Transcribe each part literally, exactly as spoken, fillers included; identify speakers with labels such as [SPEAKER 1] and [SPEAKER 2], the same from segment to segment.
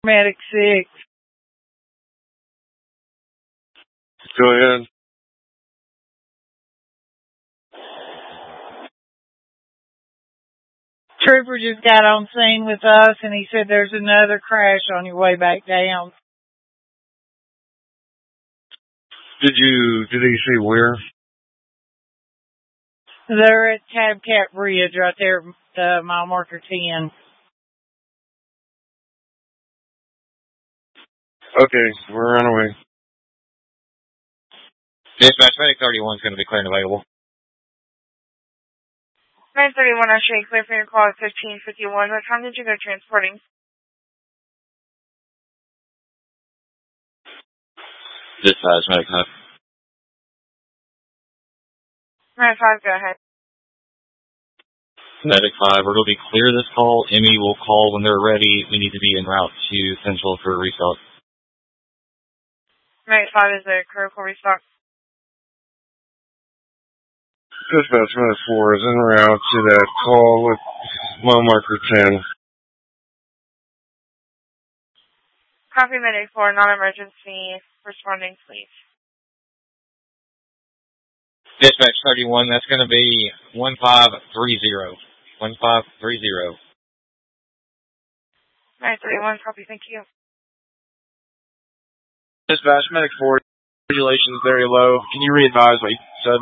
[SPEAKER 1] Medic six.
[SPEAKER 2] Go ahead.
[SPEAKER 1] Trooper just got on scene with us, and he said there's another crash on your way back down.
[SPEAKER 2] Did you, did he say where?
[SPEAKER 1] They're at Tabcat Bridge right there, uh, mile marker ten.
[SPEAKER 2] Okay, we're on our way.
[SPEAKER 3] Dispatch, Medic thirty-one is going to be clear and available.
[SPEAKER 4] nine thirty-one, I should clear for your call at fifteen fifty-one. What time did you go transporting?
[SPEAKER 3] Dispatch, Medic five.
[SPEAKER 4] Medic five, go ahead.
[SPEAKER 3] Medic five, we're going to be clear this call. Emmy will call when they're ready. We need to be en route to Central for a restock.
[SPEAKER 4] Medic five is the critical restock.
[SPEAKER 2] Dispatch Medic four is en route to that call with mile marker ten.
[SPEAKER 4] Copy Medic four, non-emergency, responding, please.
[SPEAKER 3] Dispatch thirty-one, that's going to be one five three zero. one five three zero.
[SPEAKER 4] nine thirty-one, copy, thank you.
[SPEAKER 5] Dispatch, Medic four, regulations very low. Can you re-advise what you said?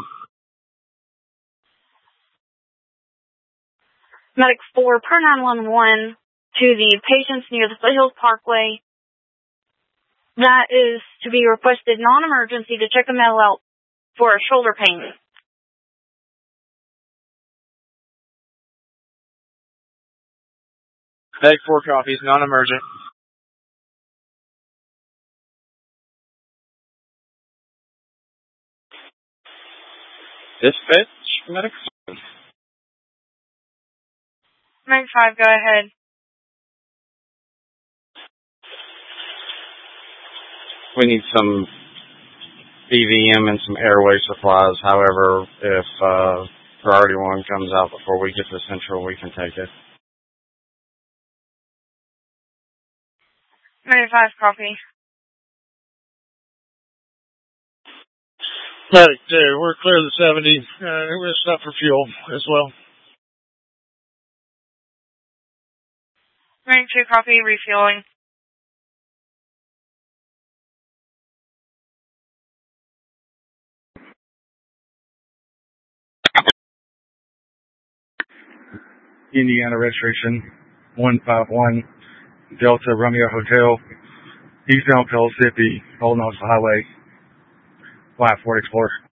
[SPEAKER 6] Medic four, per nine one one to the patients near the Foothills Parkway. That is to be requested non-emergency to check a male out for a shoulder pain.
[SPEAKER 5] Medic four copies, non-emergent. Dispatch, Medic five.
[SPEAKER 4] Medic five, go ahead.
[SPEAKER 5] We need some B V M and some airway supplies. However, if uh, priority one comes out before we get to Central, we can take it.
[SPEAKER 4] Medic five, copy.
[SPEAKER 2] Medic two, we're clear of the seventy. Uh, we're going to stop for fuel as well.
[SPEAKER 4] Medic two, copy, refueling.
[SPEAKER 5] Indiana registration one five one Delta Romeo Hotel, eastbound Pellissippi, holding on to the highway, Y Ford Explorer.